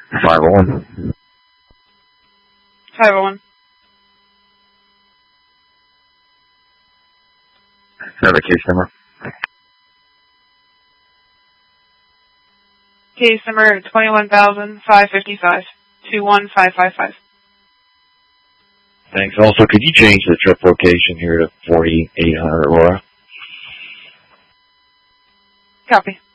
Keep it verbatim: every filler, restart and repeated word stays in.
five oh one. five oh one. Have a case number. Case number twenty-one thousand five fifty-five. two one five five five. Thanks. Also, could you change the trip location here to forty-eight hundred Aurora? Copy.